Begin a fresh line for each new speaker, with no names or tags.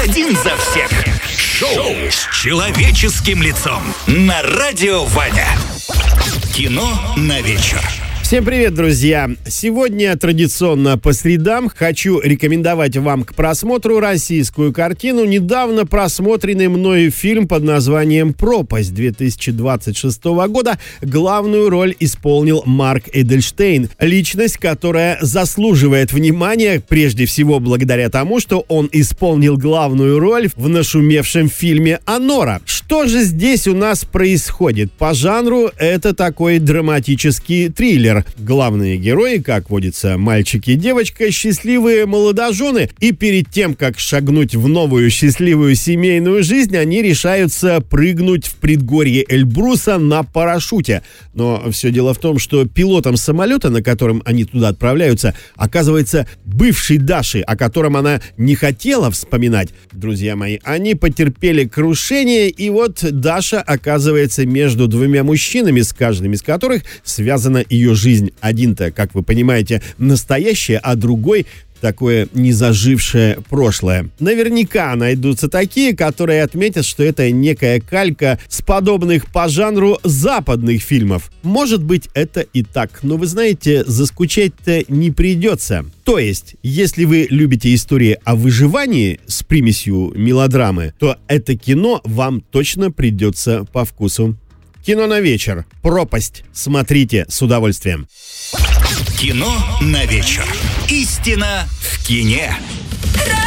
один за всех. Шоу с человеческим лицом на Радио Ваня. Кино на вечер.
Всем привет, друзья! Сегодня традиционно по средам хочу рекомендовать вам к просмотру российскую картину. Недавно просмотренный мною фильм под названием «Пропасть» 2026 года. Главную роль исполнил Марк Эдельштейн. Личность, которая заслуживает внимания, прежде всего благодаря тому, что он исполнил главную роль в нашумевшем фильме «Анора». Что же здесь у нас происходит? По жанру это такой драматический триллер. Главные герои, как водится, мальчик и девочка, счастливые молодожены, и перед тем, как шагнуть в новую счастливую семейную жизнь, они решаются прыгнуть в предгорье Эльбруса на парашюте. Но все дело в том, что пилотом самолета, на котором они туда отправляются, оказывается бывший Даши, о котором она не хотела вспоминать. Друзья мои, они потерпели крушение, и вот Даша оказывается между двумя мужчинами, с каждым из которых связана ее жизнь. Один-то, как вы понимаете, настоящее, а другой такое незажившее прошлое. Наверняка найдутся такие, которые отметят, что это некая калька с подобных по жанру западных фильмов. Может быть, это и так, но вы знаете, заскучать-то не придется. То есть, если вы любите истории о выживании с примесью мелодрамы, то это кино вам точно придется по вкусу. Кино на вечер. «Пропасть». Смотрите с удовольствием.
Кино на вечер. Истина в кине.